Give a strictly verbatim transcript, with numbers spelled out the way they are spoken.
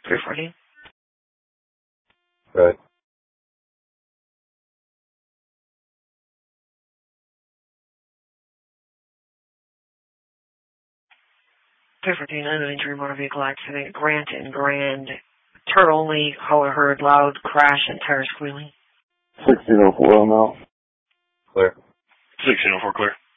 three fourteen. Right. three fourteen, uninjured motor vehicle accident, Grant and Grand. Turn only, holler heard, loud crash and tire squealing. sixteen oh four now. Clear. sixteen oh four clear.